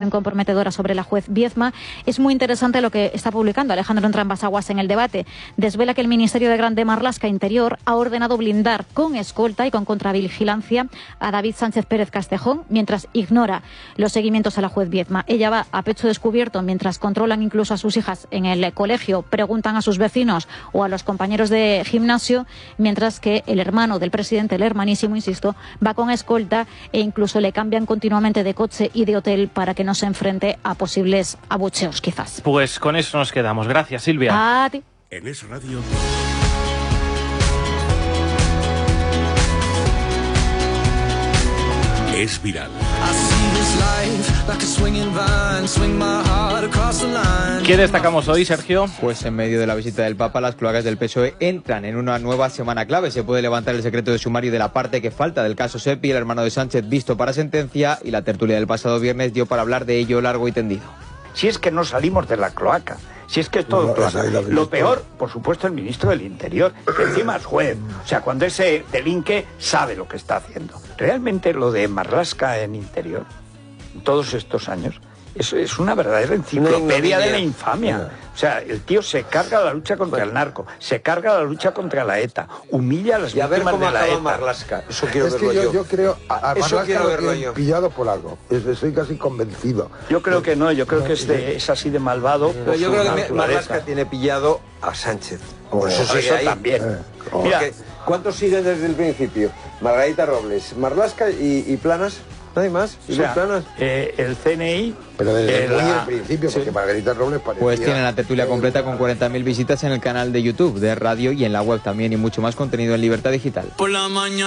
información comprometedora sobre la juez Viezma. Es muy interesante lo que está publicando Alejandro Entrambas-Aguas en El Debate. Desvela que el Ministerio de Grande Marlaska Interior ha ordenado blindar con escolta y con contravigilancia a David Sánchez Pérez Castejón mientras ignora los seguimientos a la juez Viezma. Ella va a pecho descubierto mientras controlan incluso a sus hijas en el colegio, preguntan a sus vecinos o a los compañeros de gimnasio, mientras que el hermano del presidente, el hermanísimo, insisto, va con escolta e incluso le cambian continuamente de coche y de hotel para que no se enfrente a posibles abucheos, quizás. Pues con eso nos quedamos. Gracias, Silvia. A ti. En Es Radio. Es viral. ¿Qué destacamos hoy, Sergio? Pues en medio de la visita del Papa, las cloacas del PSOE entran en una nueva semana clave. Se puede levantar el secreto de sumario de la parte que falta del caso Sepi, el hermano de Sánchez visto para sentencia, y la tertulia del pasado viernes dio para hablar de ello largo y tendido. Si es que no salimos de la cloaca, si es que es todo cloaca. Lo peor, por supuesto, el ministro del Interior, que encima es juez. O sea, cuando ese delinque sabe lo que está haciendo. Realmente lo de Marlaska en Interior, todos estos años, es una verdadera enciclopedia de la infamia. O sea, el tío se carga la lucha contra el narco, se carga la lucha contra la ETA, humilla a las víctimas de la ETA. Marlaska. Eso quiero verlo yo. Yo creo a Marlaska lo tienen pillado por algo. Estoy casi convencido. Yo creo que no, yo creo que es así de malvado. Pero yo creo que Marlaska tiene pillado a Sánchez. Por eso sigue ahí. También. Mira, ¿cuántos siguen desde el principio? Margarita Robles, Marlaska y Planas. ¿No hay más? O sea, Planas? El CNI... Pero desde el principio, porque Margarita Robles parecía... Pues tienen la tertulia completa con 40.000 visitas en el canal de YouTube de Radio y en la web también, y mucho más contenido en Libertad Digital. Por la mañana.